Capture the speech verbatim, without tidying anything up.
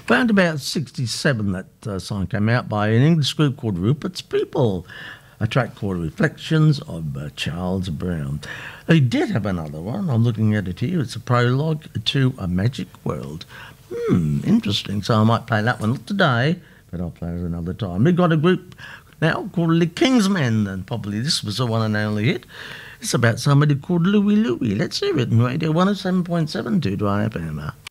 Around about sixty-seven, that uh, song came out by an English group called Rupert's People, a track called Reflections of uh, Charles Brown. He did have another one. I'm looking at it here. It's a prologue to A Magic World. Hmm, interesting. So I might play that one, not today, but I'll play it another time. We've got a group now called the Kingsmen, and probably this was the one and only hit. It's about somebody called Louie Louie. Let's hear it in Radio one oh seven point seven two Dry F M.